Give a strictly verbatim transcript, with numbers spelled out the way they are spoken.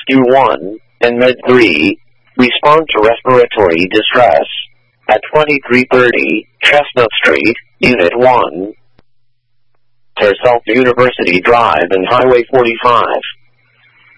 Rescue one and Med three respond to respiratory distress at twenty-three thirty Chestnut Street, Unit one. South University Drive and Highway forty-five.